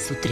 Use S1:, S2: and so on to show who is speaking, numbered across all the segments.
S1: su tri.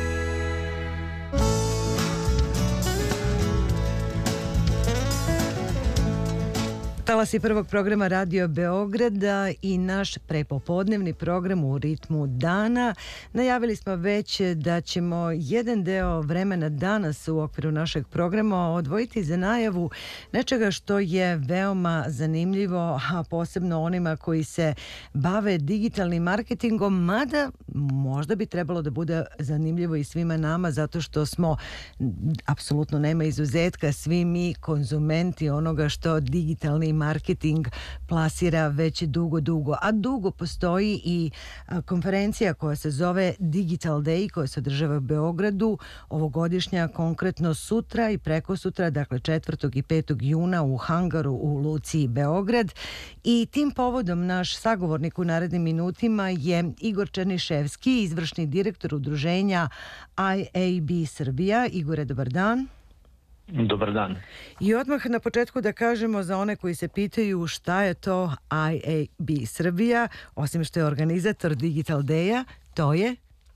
S2: Talasi prvog programa Radio Beograda i naš prepopodnevni program u ritmu dana. Najavili smo već da ćemo jedan deo vremena danas u okviru našeg programa odvojiti za najavu nečega što je veoma zanimljivo, a posebno onima koji se bave digitalnim marketingom, mada možda bi trebalo da bude zanimljivo i svima nama, zato što smo, apsolutno nema izuzetka, svi mi konzumenti onoga što digitalni marketing plasira već dugo, a dugo postoji i konferencija koja se zove Digital Day, koja se održava u Beogradu, ovogodišnja konkretno sutra i prekosutra, dakle 4. i 5. juna u hangaru u Luci Beograd. I tim povodom naš sagovornik u narednim minutima je Igor Černiševski, izvršni direktor udruženja IAB Srbija. Igore, dobar dan.
S3: Dobar dan.
S2: I odmah na početku da kažemo za one koji se pitaju šta je to IAB Srbija, osim što je organizator Digital Day-a, to je?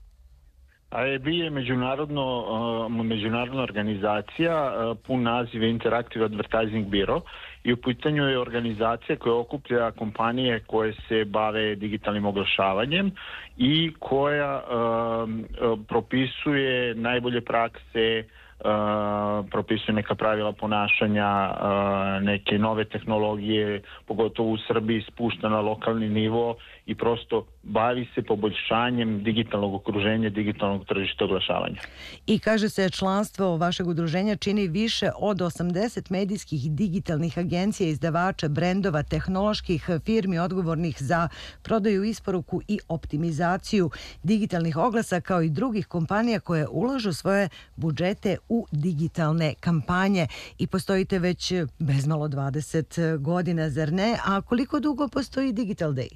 S3: IAB je međunarodna organizacija, pun naziv je Interactive Advertising Bureau i u pitanju je organizacija koja okuplja kompanije koje se bave digitalnim oglašavanjem i koja propisuje najbolje prakse, propisuje neka pravila ponašanja, neke nove tehnologije, pogotovo u Srbiji spušta na lokalni nivo i prosto bavi se poboljšanjem digitalnog okruženja, digitalnog tržišta oglašavanja.
S2: I kaže se članstvo vašeg udruženja čini više od 80 medijskih i digitalnih agencija, izdavača, brendova, tehnoloških firmi odgovornih za prodaju, isporuku i optimizaciju digitalnih oglasa, kao i drugih kompanija koje ulažu svoje budžete u digitalne kampanje. I postojite već bezmalo 20 godina, zar ne? A koliko dugo postoji Digital Day?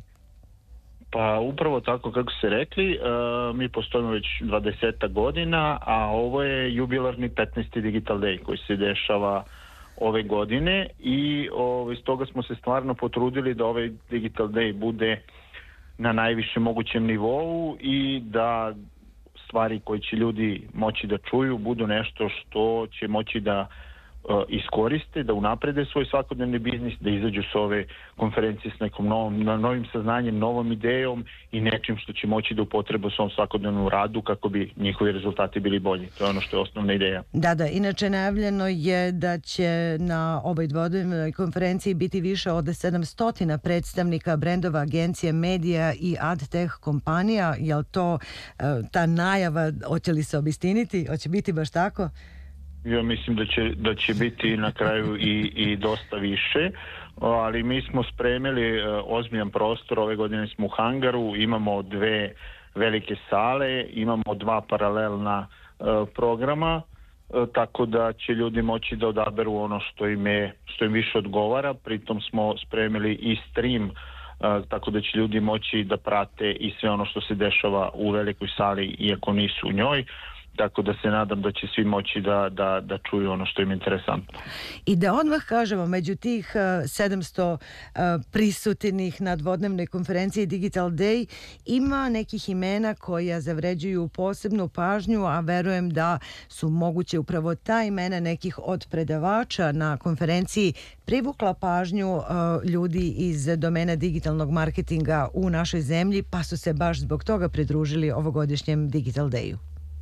S3: Pa upravo tako kako ste rekli, mi postojimo već 20 godina, a ovo je jubilarni 15. Digital Day koji se dešava ove godine i stoga smo se stvarno potrudili da ovaj Digital Day bude na najvišem mogućem nivou i da stvari koje će ljudi moći da čuju budu nešto što će moći da iskoriste, da unaprede svoj svakodnevni biznis, da izađu s ove konferencije s nekom novim saznanjem, novom idejom i nečim što će moći da upotrebe u svom svakodnevnom radu kako bi njihovi rezultati bili bolji. To je ono što je osnovna ideja.
S2: Da, inače najavljeno je da će na ovoj dvodnevnoj konferenciji biti više od 700 predstavnika brendova, agencije, medija i ad-tech kompanija. Je li to ta najava, hoće li se obistiniti? Hoće biti baš tako?
S3: Ja mislim da će biti na kraju i dosta više, ali mi smo spremili ozbiljan prostor. Ove godine smo u hangaru, imamo 2 velike sale, imamo 2 paralelna programa, tako da će ljudi moći da odaberu ono što im više odgovara. Pritom smo spremili i stream, tako da će ljudi moći da prate i sve ono što se dešava u velikoj sali iako nisu u njoj. Tako da se nadam da će svi moći da čuju ono što im je interesantno.
S2: I da odmah kažemo, među tih 700 prisutnih na dvodnevnoj konferenciji Digital Day ima nekih imena koja zavređuju posebnu pažnju, a verujem da su moguće upravo ta imena nekih od predavača na konferenciji privukla pažnju ljudi iz domena digitalnog marketinga u našoj zemlji, pa su se baš zbog toga pridružili ovogodišnjem Digital Dayu.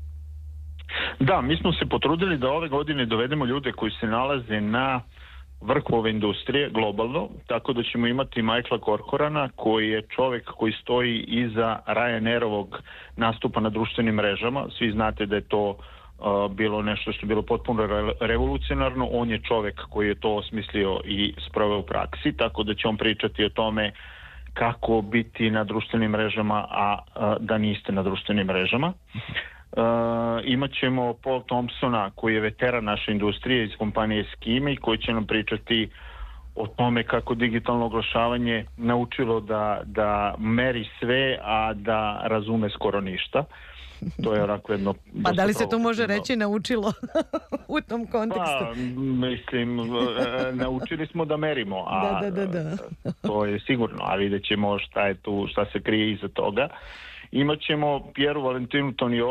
S3: Da, mi smo se potrudili da ove godine dovedemo ljude koji se nalaze na vrhu ove industrije globalno, tako da ćemo imati Michaela Corcorana, koji je čovek koji stoji iza Ryanairovog nastupa na društvenim mrežama. Svi znate da je to bilo nešto što je bilo potpuno revolucionarno. On je čovek koji je to osmislio i sproveo u praksi, tako da će on pričati o tome kako biti na društvenim mrežama, a da niste na društvenim mrežama. Imat ćemo Paul Thompsona, koji je veteran naše industrije iz kompanije Skimi, koji će nam pričati o tome kako digitalno oglašavanje naučilo da meri sve, a da razume skoro ništa. To je onako jedno...
S2: Pa da li se to može reći naučilo u tom kontekstu?
S3: Pa, mislim, naučili smo da merimo, a
S2: da.
S3: To je sigurno, a vidjet ćemo šta se krije iza toga. Imat ćemo Pieru Valentinu Toniolo,